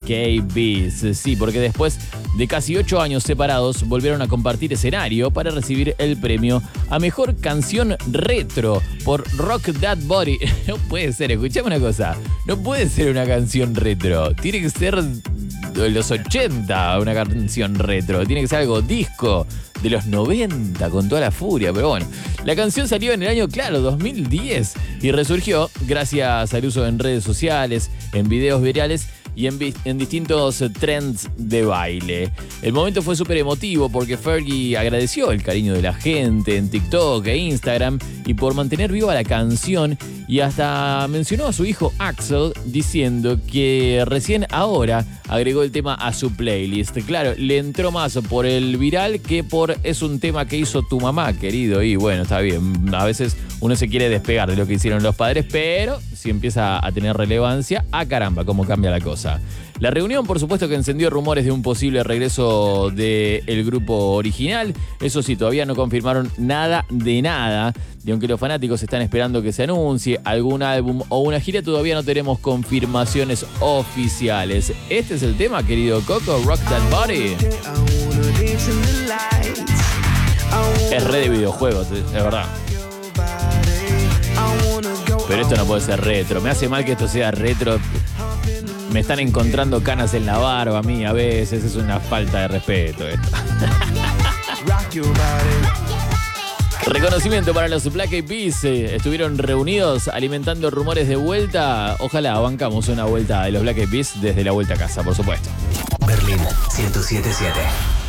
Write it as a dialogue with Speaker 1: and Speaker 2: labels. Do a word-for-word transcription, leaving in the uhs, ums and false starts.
Speaker 1: Eyed Peas. Sí, porque después de casi ocho años separados, volvieron a compartir escenario para recibir el premio a Mejor Canción Retro por Rock That Body. No puede ser, escuchame una cosa, no puede ser una canción retro, tiene que ser de los ochenta una canción retro, tiene que ser algo disco de los noventa con toda la furia, pero bueno, la canción salió en el año, claro, dos mil diez y resurgió gracias al uso en redes sociales, en videos virales y en, en distintos trends de baile. El momento fue súper emotivo porque Fergie agradeció el cariño de la gente en TikTok e Instagram y por mantener viva la canción, y hasta mencionó a su hijo Axel diciendo que recién ahora agregó el tema a su playlist. Claro, le entró más por el viral que por es un tema que hizo tu mamá, querido, y bueno, está bien, a veces uno se quiere despegar de lo que hicieron los padres, pero si empieza a tener relevancia, ¡ah, caramba, cómo cambia la cosa! La reunión, por supuesto, que encendió rumores de un posible regreso del grupo original. Eso sí, todavía no confirmaron nada de nada. Y aunque los fanáticos están esperando que se anuncie algún álbum o una gira, todavía no tenemos confirmaciones oficiales. Este es el tema, querido Coco, Rock That Body. Es re de videojuegos, es verdad. Pero esto no puede ser retro. Me hace mal que esto sea retro. Me están encontrando canas en la barba a mí a veces. Es una falta de respeto esto. Reconocimiento para los Black Eyed Peas. Estuvieron reunidos alimentando rumores de vuelta. Ojalá bancamos una vuelta de los Black Eyed Peas desde la vuelta a casa, por supuesto.
Speaker 2: Berlín ciento siete punto siete.